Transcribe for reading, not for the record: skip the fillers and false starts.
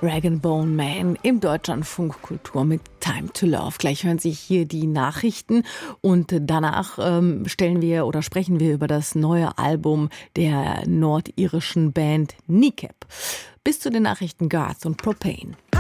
Rag & Bone Man im Deutschlandfunk Kultur mit Time to Love. Gleich hören Sie hier die Nachrichten und danach sprechen wir über das neue Album der nordirischen Band Kneecap. Bis zu den Nachrichten Garth und Propane.